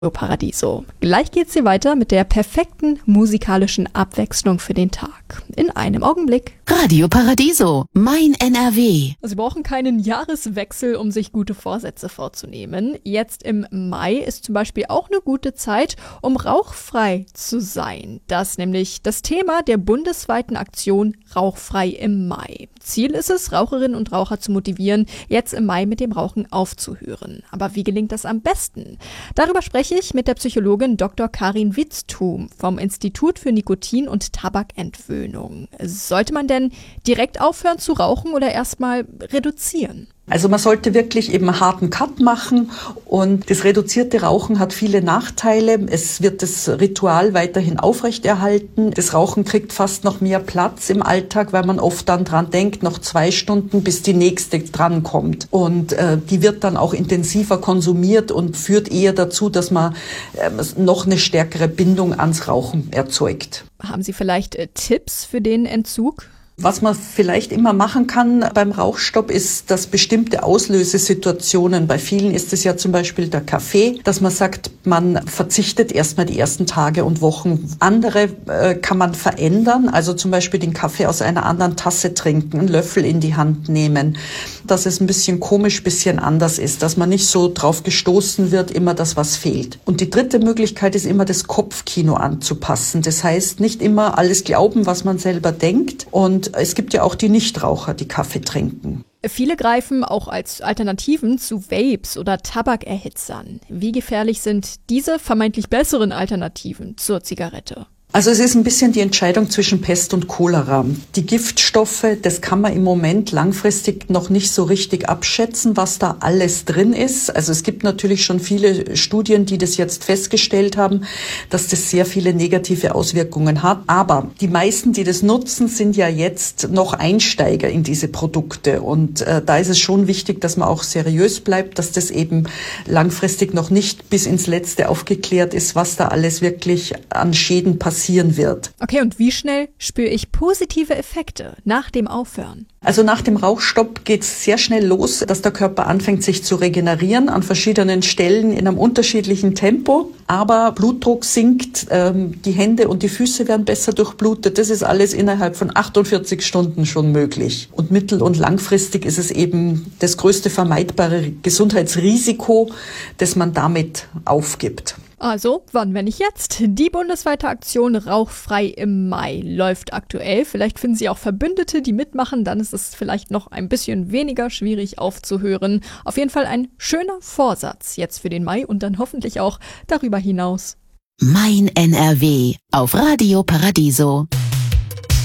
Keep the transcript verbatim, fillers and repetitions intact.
Paradiso. Gleich geht's hier weiter mit der perfekten musikalischen Abwechslung für den Tag. In einem Augenblick. Radio Paradiso, mein N R W. Sie brauchen keinen Jahreswechsel, um sich gute Vorsätze vorzunehmen. Jetzt im Mai ist zum Beispiel auch eine gute Zeit, um rauchfrei zu sein. Das ist nämlich das Thema der bundesweiten Aktion Rauchfrei im Mai. Ziel ist es, Raucherinnen und Raucher zu motivieren, jetzt im Mai mit dem Rauchen aufzuhören. Aber wie gelingt das am besten? Darüber spreche ich mit der Psychologin Doktor Karin Witzthum vom Institut für Nikotin- und Tabakentwöhnung. Sollte man denn direkt aufhören zu rauchen oder erstmal reduzieren? Also man sollte wirklich eben einen harten Cut machen und das reduzierte Rauchen hat viele Nachteile. Es wird das Ritual weiterhin aufrechterhalten. Das Rauchen kriegt fast noch mehr Platz im Alltag, weil man oft dann dran denkt, noch zwei Stunden, bis die nächste drankommt. Und äh, die wird dann auch intensiver konsumiert und führt eher dazu, dass man äh, noch eine stärkere Bindung ans Rauchen erzeugt. Haben Sie vielleicht äh, Tipps für den Entzug? Was man vielleicht immer machen kann beim Rauchstopp ist, dass bestimmte Auslösesituationen, bei vielen ist es ja zum Beispiel der Kaffee, dass man sagt, man verzichtet erstmal die ersten Tage und Wochen. Andere äh, kann man verändern, also zum Beispiel den Kaffee aus einer anderen Tasse trinken, einen Löffel in die Hand nehmen, dass es ein bisschen komisch, ein bisschen anders ist, dass man nicht so drauf gestoßen wird, immer das, was fehlt. Und die dritte Möglichkeit ist immer das Kopfkino anzupassen. Das heißt, nicht immer alles glauben, was man selber denkt. Und es gibt ja auch die Nichtraucher, die Kaffee trinken. Viele greifen auch als Alternativen zu Vapes oder Tabakerhitzern. Wie gefährlich sind diese vermeintlich besseren Alternativen zur Zigarette? Also es ist ein bisschen die Entscheidung zwischen Pest und Cholera. Die Giftstoffe, das kann man im Moment langfristig noch nicht so richtig abschätzen, was da alles drin ist. Also es gibt natürlich schon viele Studien, die das jetzt festgestellt haben, dass das sehr viele negative Auswirkungen hat. Aber die meisten, die das nutzen, sind ja jetzt noch Einsteiger in diese Produkte. Und äh, da ist es schon wichtig, dass man auch seriös bleibt, dass das eben langfristig noch nicht bis ins Letzte aufgeklärt ist, was da alles wirklich an Schäden passiert. Wird. Okay, und wie schnell spüre ich positive Effekte nach dem Aufhören? Also nach dem Rauchstopp geht es sehr schnell los, dass der Körper anfängt, sich zu regenerieren an verschiedenen Stellen in einem unterschiedlichen Tempo. Aber Blutdruck sinkt, ähm, die Hände und die Füße werden besser durchblutet. Das ist alles innerhalb von achtundvierzig Stunden schon möglich. Und mittel- und langfristig ist es eben das größte vermeidbare Gesundheitsrisiko, das man damit aufgibt. Also, wann, wenn nicht jetzt? Die bundesweite Aktion Rauchfrei im Mai läuft aktuell. Vielleicht finden Sie auch Verbündete, die mitmachen. Dann ist es vielleicht noch ein bisschen weniger schwierig aufzuhören. Auf jeden Fall ein schöner Vorsatz jetzt für den Mai und dann hoffentlich auch darüber hinaus. Mein N R W auf Radio Paradiso.